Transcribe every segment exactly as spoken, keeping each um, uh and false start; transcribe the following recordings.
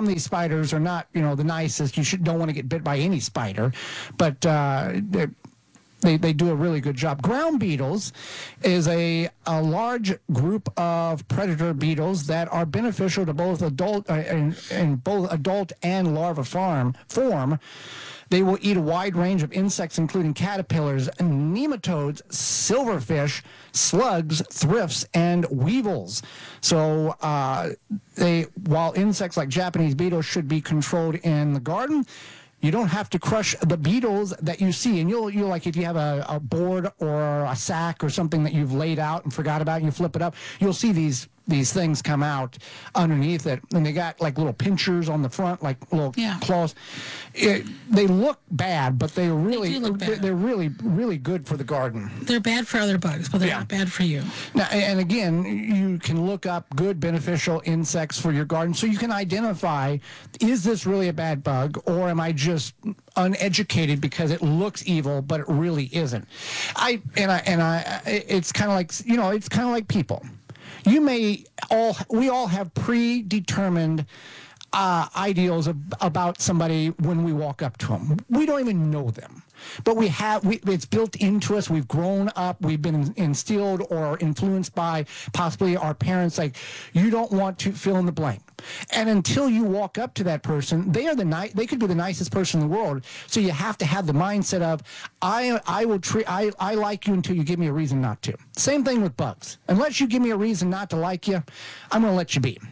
some of these spiders are not, you know, the nicest. You should don't want to get bit by any spider, but uh, they they do a really good job. Ground beetles is a a large group of predator beetles that are beneficial to both adult uh, in, in both adult and larva farm form. They will eat a wide range of insects, including caterpillars, nematodes, silverfish, slugs, thrifts, and weevils. So, uh, they while insects like Japanese beetles should be controlled in the garden, you don't have to crush the beetles that you see. And you'll, you'll like if you have a, a board or a sack or something that you've laid out and forgot about, and you flip it up, you'll see these these things come out underneath it. And they got like little pinchers on the front, like little yeah. claws. It, they look bad, but they really, they look bad. they're really, really good for the garden. They're bad for other bugs, but they're yeah. not bad for you. Now, and again, you can look up good beneficial insects for your garden so you can identify, is this really a bad bug, or am I just uneducated because it looks evil, but it really isn't? I and I and I it's kind of like, you know, it's kind of like people. You may all, we all have predetermined uh, ideals of, about somebody when we walk up to them. We don't even know them, but we have, we, it's built into us. We've grown up, we've been instilled or influenced by possibly our parents. Like, you don't want to fill in the blank. And until you walk up to that person, they are the ni- they could be the nicest person in the world. So you have to have the mindset of, I I will treat I, I like you until you give me a reason not to. Same thing with bugs. Unless you give me a reason not to like you, I'm going to let you be.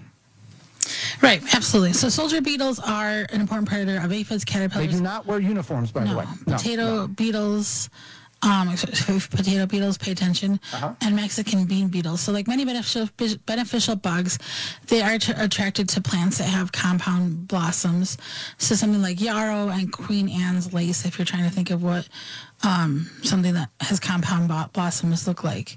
Right, absolutely. So soldier beetles are an important predator of aphids, caterpillars. They do not wear uniforms, by no. the way. No, potato no. beetles. Um, potato beetles, pay attention, uh-huh. and Mexican bean beetles. So like many beneficial beneficial bugs, they are t- attracted to plants that have compound blossoms. So something like yarrow and Queen Anne's lace, if you're trying to think of what um, something that has compound b- blossoms look like.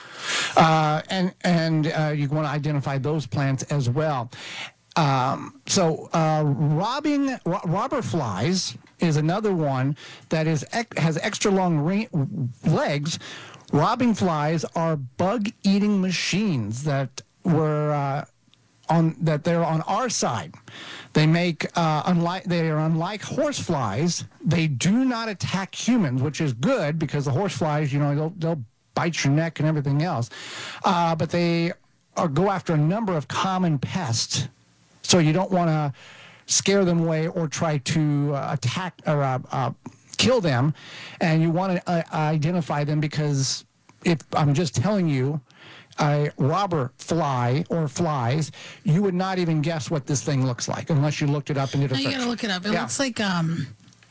Uh, and and uh, you want to identify those plants as well. Um, so uh, robbing ro- robber flies is another one that is ec- has extra long re- legs. Robbing flies are bug-eating machines that were uh, on that they're on our side. They make uh, unlike they are unlike horse flies. They do not attack humans, which is good because the horse flies, you know, they'll, they'll bite your neck and everything else. Uh, but they are, go after a number of common pests. So you don't want to scare them away or try to uh, attack or uh, uh, kill them, and you want to uh, identify them because if I'm just telling you a robber fly or flies, you would not even guess what this thing looks like unless you looked it up and did a search. You got to look it up. It yeah. looks like um.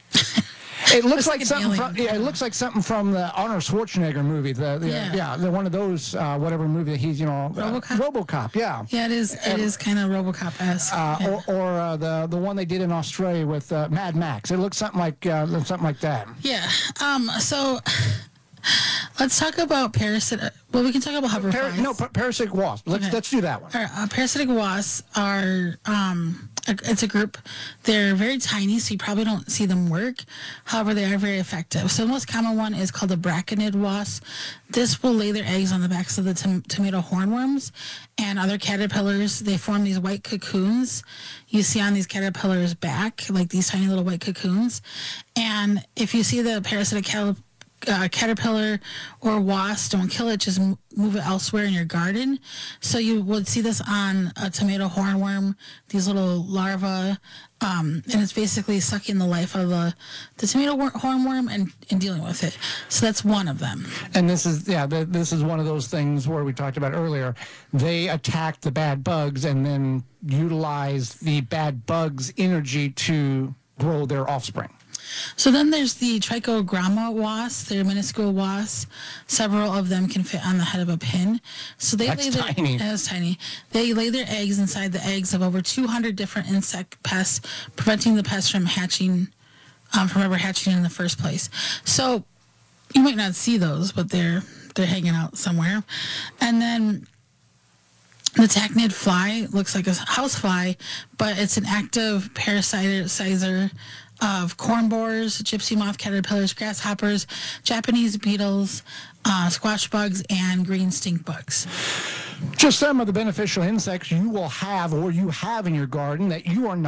It looks like, like something from yeah. It looks like something from the Arnold Schwarzenegger movie. The, the yeah, yeah the, one of those uh, whatever movie that he's you know RoboCop. Uh, RoboCop, yeah. Yeah, it is. It and, is kind of RoboCop-esque. Uh, yeah. Or, or uh, the the one they did in Australia with uh, Mad Max. It looks something like uh, something like that. Yeah. Um. So. Let's talk about parasitic. Well, we can talk about hoverflies. Par- no, pa- parasitic wasps. Let's okay. let's do that one. All right, uh, parasitic wasps are um, a, it's a group. They're very tiny, so you probably don't see them work. However, they are very effective. So the most common one is called the braconid wasp. This will lay their eggs on the backs of the tom- tomato hornworms and other caterpillars. They form these white cocoons. You see on these caterpillars' back, like these tiny little white cocoons. And if you see the parasitic caterpillar, Uh, caterpillar or wasp, don't kill it, just m- move it elsewhere in your garden. So you would see this on a tomato hornworm, these little larvae, um, and it's basically sucking the life out of the, the tomato wor- hornworm and, and dealing with it. So that's one of them. And this is, yeah, the, this is one of those things where we talked about earlier. They attack the bad bugs and then utilize the bad bugs' energy to grow their offspring. So then there's the trichogramma wasps. They're minuscule wasps. Several of them can fit on the head of a pin. So they That's lay their, tiny. That's tiny. They lay their eggs inside the eggs of over two hundred different insect pests, preventing the pests from hatching, um, from ever hatching in the first place. So you might not see those, but they're they're hanging out somewhere. And then the tachinid fly looks like a house fly, but it's an active parasitizer of corn borers, gypsy moth caterpillars, grasshoppers, Japanese beetles, uh, squash bugs, and green stink bugs. Just some of the beneficial insects you will have or you have in your garden that you are not